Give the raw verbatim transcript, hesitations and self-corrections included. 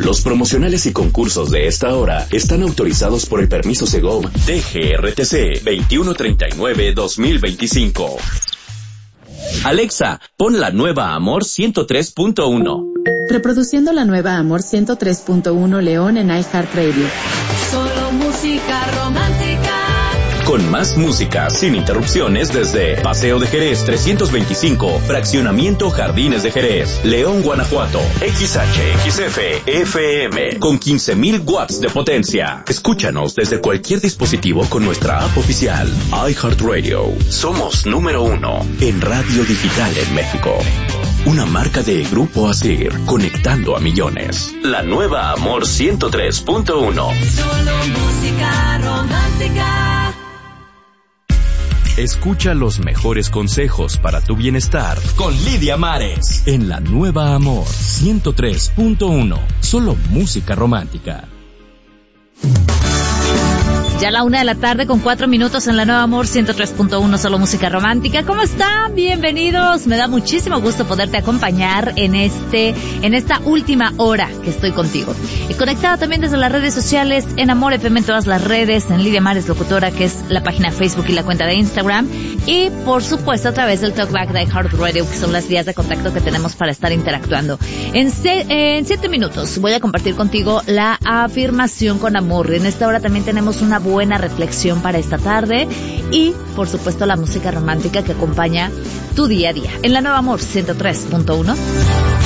Los promocionales y concursos de esta hora están autorizados por el permiso Segov D G R T C veintiuno treinta y nueve guión dos mil veinticinco. Alexa, pon la nueva Amor ciento tres punto uno. Reproduciendo la nueva Amor ciento tres punto uno León en iHeartRadio. Solo música romántica. Con más música, sin interrupciones, desde Paseo de Jerez trescientos veinticinco, Fraccionamiento Jardines de Jerez, León, Guanajuato. X H X F F M, con quince mil watts de potencia. Escúchanos desde cualquier dispositivo con nuestra app oficial, iHeartRadio. Somos número uno en radio digital en México. Una marca de Grupo Asir, conectando a millones. La nueva Amor ciento tres punto uno. Solo música romántica. Escucha los mejores consejos para tu bienestar con Lidia Mares en la nueva Amor ciento tres punto uno. Solo música romántica. Ya a la una de la tarde con cuatro minutos en la nueva Amor ciento tres punto uno, solo música romántica. ¿Cómo están? Bienvenidos. Me da muchísimo gusto poderte acompañar en este, en esta última hora que estoy contigo. Y conectada también desde las redes sociales, en Amor F M en todas las redes, en Lidia Mares Locutora, que es la página de Facebook y la cuenta de Instagram. Y por supuesto a través del Talkback de iHeartRadio, que son las vías de contacto que tenemos para estar interactuando. En, se, en siete minutos voy a compartir contigo la afirmación con amor. En esta hora también tenemos una buena reflexión para esta tarde y, por supuesto, la música romántica que acompaña tu día a día. En la nueva Amor ciento tres punto uno.